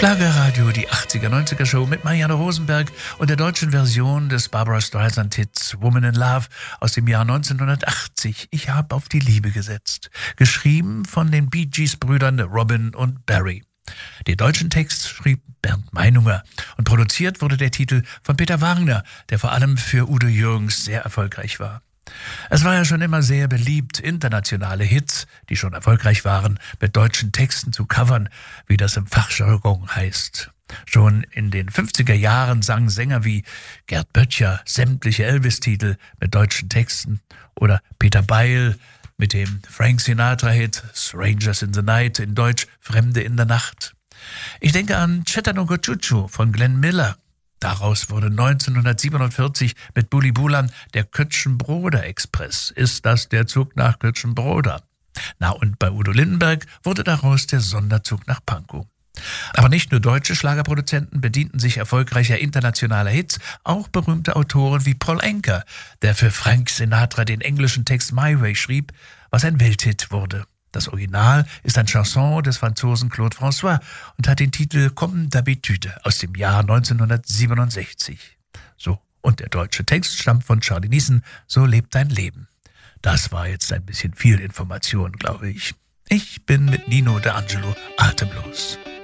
Schlagerradio, die 80er-90er Show mit Marianne Rosenberg und der deutschen Version des Barbra Streisand-Hits Woman in Love aus dem Jahr 1980. Ich habe auf die Liebe gesetzt. Geschrieben von den Bee Gees-Brüdern Robin und Barry. Den deutschen Text schrieb Bernd Meinunger und produziert wurde der Titel von Peter Wagner, der vor allem für Udo Jürgens sehr erfolgreich war. Es war ja schon immer sehr beliebt, internationale Hits, die schon erfolgreich waren, mit deutschen Texten zu covern, wie das im Fachjargon heißt. Schon in den 50er Jahren sangen Sänger wie Gerd Böttcher sämtliche Elvis-Titel mit deutschen Texten oder Peter Beil mit dem Frank Sinatra-Hit Strangers in the Night, in Deutsch Fremde in der Nacht. Ich denke an Chattanooga Choo Choo von Glenn Miller. Daraus wurde 1947 mit Bully Bulan der Kötschenbroda Express. Ist das der Zug nach Kötschenbroda? Na, und bei Udo Lindenberg wurde daraus der Sonderzug nach Pankow. Aber nicht nur deutsche Schlagerproduzenten bedienten sich erfolgreicher internationaler Hits, auch berühmte Autoren wie Paul Anka, der für Frank Sinatra den englischen Text My Way schrieb, was ein Welthit wurde. Das Original ist ein Chanson des Franzosen Claude François und hat den Titel Comme d'habitude aus dem Jahr 1967. So, und der deutsche Text stammt von Charlie Neeson, So lebt dein Leben. Das war jetzt ein bisschen viel Information, glaube ich. Ich bin mit Nino D'Angelo atemlos.